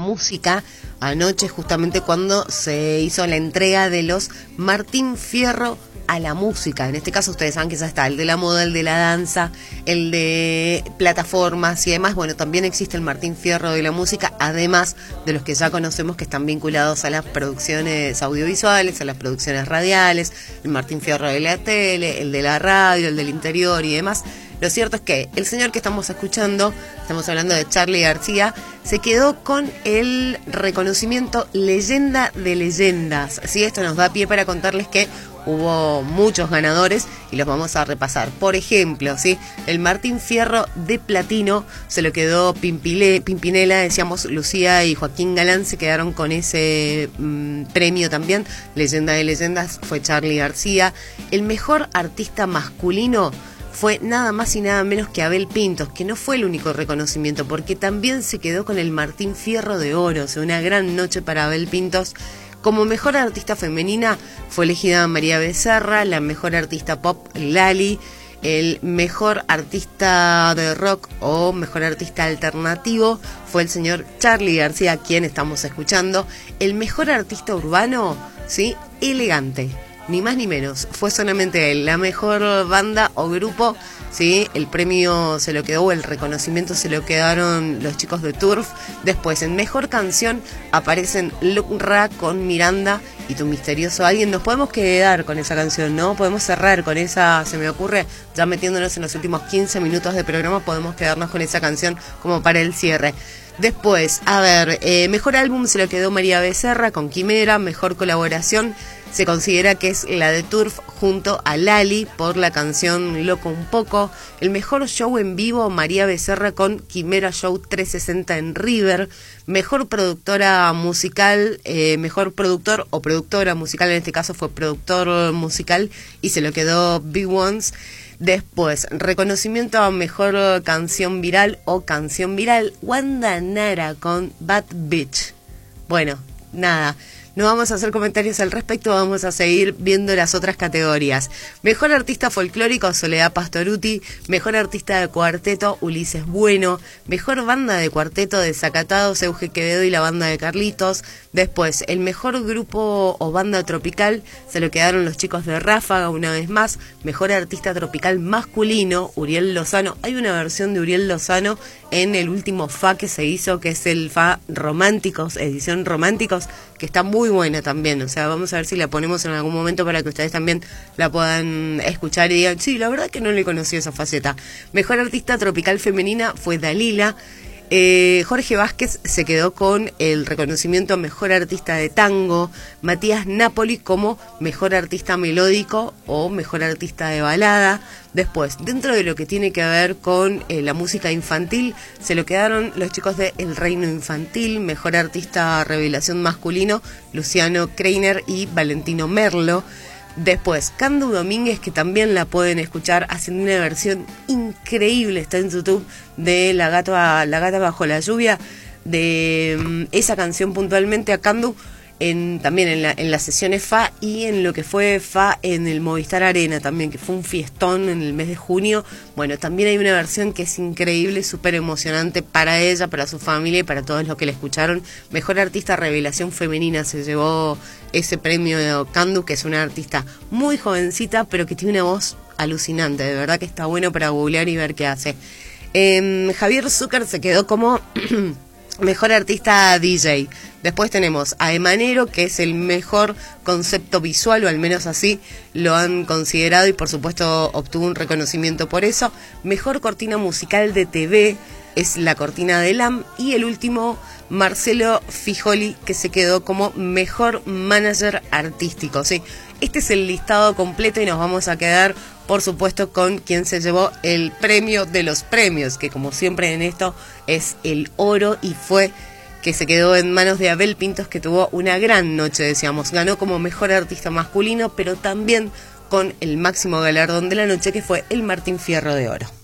música anoche, justamente cuando se hizo la entrega de los Martín Fierro a la música. En este caso ustedes saben que ya está el de la moda, el de la danza, el de plataformas y demás. Bueno, también existe el Martín Fierro de la música, además de los que ya conocemos que están vinculados a las producciones audiovisuales, a las producciones radiales, el Martín Fierro de la tele, el de la radio, el del interior y demás. Lo cierto es que el señor que estamos escuchando, estamos hablando de Charly García, se quedó con el reconocimiento Leyenda de Leyendas. Así, esto nos da pie para contarles que hubo muchos ganadores y los vamos a repasar. Por ejemplo, ¿sí? El Martín Fierro de Platino se lo quedó Pimpinela, decíamos, Lucía y Joaquín Galán se quedaron con ese premio también. Leyenda de Leyendas fue Charly García. El mejor artista masculino fue nada más y nada menos que Abel Pintos, que no fue el único reconocimiento, porque también se quedó con el Martín Fierro de Oro. O sea, una gran noche para Abel Pintos. Como mejor artista femenina fue elegida María Becerra, la mejor artista pop Lali, el mejor artista de rock o mejor artista alternativo fue el señor Charly García, quien estamos escuchando. El mejor artista urbano, ¿sí? Elegante. Ni más ni menos, fue solamente él. La mejor banda o grupo, ¿sí? El premio se lo quedó, o el reconocimiento se lo quedaron los chicos de Turf. Después, en mejor canción, aparecen Lucra con Miranda y Tu Misterioso Alguien. Nos podemos quedar con esa canción, ¿no? Podemos cerrar con esa, se me ocurre, ya metiéndonos en los últimos 15 minutos de programa, podemos quedarnos con esa canción como para el cierre. Después, a ver, mejor álbum se lo quedó María Becerra con Quimera. Mejor colaboración se considera que es la de Turf junto a Lali por la canción Loco un poco. El mejor show en vivo, María Becerra con Quimera Show 360 en River. Mejor productora musical, mejor productor o productora musical, en este caso fue productor musical y se lo quedó Big Ones. Después, reconocimiento a mejor canción viral o canción viral, Wanda Nara con Bad Bitch. Bueno, nada, no vamos a hacer comentarios al respecto, vamos a seguir viendo las otras categorías. Mejor artista folclórico, Soledad Pastoruti. Mejor artista de cuarteto, Ulises Bueno. Mejor banda de cuarteto, Desacatados, Euge Quevedo y la banda de Carlitos. Después, el mejor grupo o banda tropical se lo quedaron los chicos de Ráfaga una vez más. Mejor artista tropical masculino, Uriel Lozano. Hay una versión de Uriel Lozano en el último FA que se hizo, que es el FA Románticos, edición Románticos, que está muy buena también. O sea, vamos a ver si la ponemos en algún momento para que ustedes también la puedan escuchar y digan, sí, la verdad que no le conocí esa faceta. Mejor artista tropical femenina fue Dalila. Jorge Vázquez se quedó con el reconocimiento a mejor artista de tango. Matías Napoli como mejor artista melódico o mejor artista de balada. Después, dentro de lo que tiene que ver con la música infantil, se lo quedaron los chicos de El Reino Infantil. Mejor artista revelación masculino, Luciano Kreiner y Valentino Merlo. Después, Candu Domínguez, que también la pueden escuchar haciendo una versión increíble, está en YouTube, de La Gata Bajo la Lluvia, de esa canción puntualmente a Candu, también en las sesiones FA y en lo que fue FA en el Movistar Arena también, que fue un fiestón en el mes de junio. Bueno, también hay una versión que es increíble, súper emocionante para ella, para su familia y para todos los que la escucharon. Mejor artista revelación femenina se llevó ese premio Candu, que es una artista muy jovencita, pero que tiene una voz alucinante. De verdad que está bueno para googlear y ver qué hace. Javier Zucker se quedó como mejor artista DJ. Después tenemos a Emanero, que es el mejor concepto visual, o al menos así lo han considerado, y por supuesto obtuvo un reconocimiento por eso. Mejor cortina musical de TV es la cortina de LAM. Y el último, Marcelo Fijoli, que se quedó como mejor manager artístico. ¿Sí? Este es el listado completo y nos vamos a quedar, por supuesto, con quien se llevó el premio de los premios, que como siempre en esto es el oro, y fue que se quedó en manos de Abel Pintos, que tuvo una gran noche, decíamos. Ganó como mejor artista masculino, pero también con el máximo galardón de la noche, que fue el Martín Fierro de Oro.